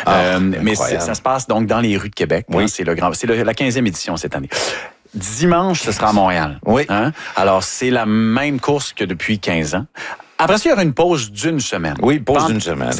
Mais ça se passe donc dans les rues de Québec. Oui. Hein, c'est la 15e édition cette année. Dimanche, ce sera à Montréal. Oui. Hein? Alors, c'est la même course que depuis 15 ans. Après ça, il y aura une pause d'une semaine. Oui, pause d'une semaine.